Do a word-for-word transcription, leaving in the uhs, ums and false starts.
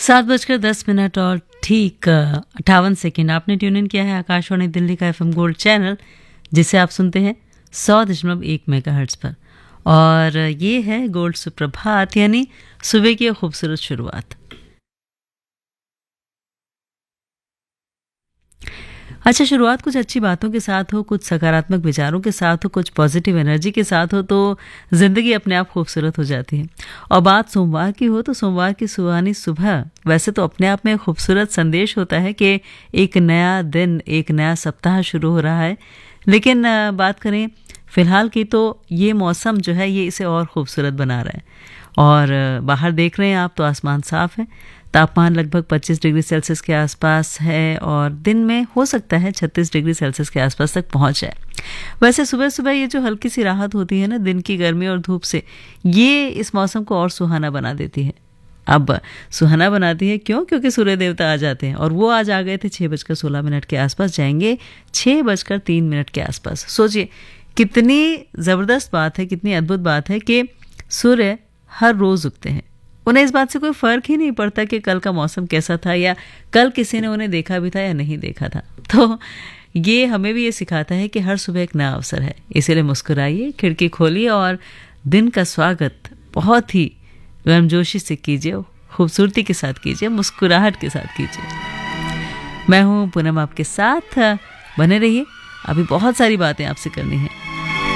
सात बजकर दस मिनट और ठीक अट्ठावन सेकेंड आपने ट्यून इन किया है आकाशवाणी दिल्ली का एफएम गोल्ड चैनल, जिसे आप सुनते हैं सौ दशमलव एक मेगाहर्ट्ज पर। और ये है गोल्ड सुप्रभात, यानी सुबह की खूबसूरत शुरुआत। अच्छा, शुरुआत कुछ अच्छी बातों के साथ हो, कुछ सकारात्मक विचारों के साथ हो, कुछ पॉजिटिव एनर्जी के साथ हो तो ज़िंदगी अपने आप खूबसूरत हो जाती है। और बात सोमवार की हो तो सोमवार की सुहानी सुबह वैसे तो अपने आप में खूबसूरत संदेश होता है कि एक नया दिन, एक नया सप्ताह शुरू हो रहा है। लेकिन बात करें फ़िलहाल की तो ये मौसम जो है ये इसे और खूबसूरत बना रहा है। और बाहर देख रहे हैं आप तो आसमान साफ़ है, तापमान लगभग पच्चीस डिग्री सेल्सियस के आसपास है और दिन में हो सकता है छत्तीस डिग्री सेल्सियस के आसपास तक पहुंच जाए। वैसे सुबह सुबह ये जो हल्की सी राहत होती है ना दिन की गर्मी और धूप से, ये इस मौसम को और सुहाना बना देती है। अब सुहाना बनाती है क्यों? क्योंकि सूर्य देवता आ जाते हैं और वो आज आ गए थे छः बजकर सोलह मिनट के आसपास, जाएंगे छः बजकर तीन मिनट के आसपास। सोचिए कितनी ज़बरदस्त बात है, कितनी अद्भुत बात है कि सूर्य हर रोज़ उगते हैं। उन्हें इस बात से कोई फ़र्क ही नहीं पड़ता कि कल का मौसम कैसा था या कल किसी ने उन्हें देखा भी था या नहीं देखा था। तो ये हमें भी ये सिखाता है कि हर सुबह एक नया अवसर है, इसीलिए मुस्कुराइए, खिड़की खोलिए और दिन का स्वागत बहुत ही गर्मजोशी से कीजिए, खूबसूरती के साथ कीजिए, मुस्कुराहट के साथ कीजिए। मैं हूँ पूनम आपके साथ, बने रहिए, अभी बहुत सारी बातें आपसे करनी है।